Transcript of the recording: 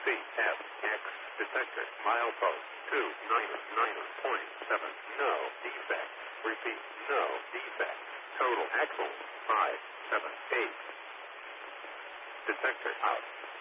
CFX detector. Milepost 299.7. No defect. Repeat, no defect. Total axle 578. Detector out.